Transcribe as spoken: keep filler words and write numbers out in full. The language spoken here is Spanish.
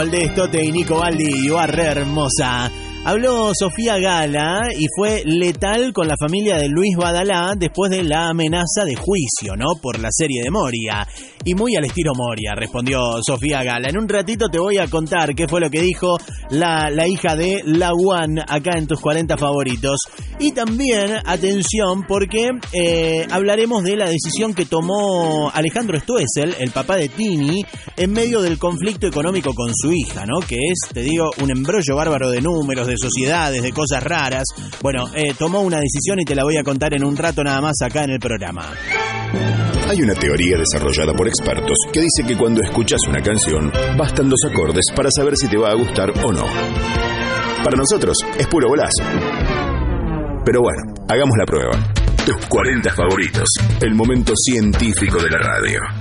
Valdés, Tote y Nico Baldi, Barre hermosa. Habló Sofía Gala y fue letal con la familia de Luis Badalá después de la amenaza de juicio, ¿no? Por la serie de Moria. Y muy al estilo Moria, respondió Sofía Gala. En un ratito te voy a contar qué fue lo que dijo la, la hija de La One acá en tus cuarenta favoritos. Y también, atención, porque eh, hablaremos de la decisión que tomó Alejandro Stoessel, el papá de Tini, en medio del conflicto económico con su hija, ¿no? Que es, te digo, un embrollo bárbaro de números, de sociedades, de cosas raras. Bueno, eh, tomó una decisión y te la voy a contar en un rato nada más acá en el programa. Hay una teoría desarrollada por expertos que dice que cuando escuchas una canción, bastan dos acordes para saber si te va a gustar o no. Para nosotros es puro golazo. Pero bueno, hagamos la prueba. Tus cuarenta favoritos, el momento científico de la radio.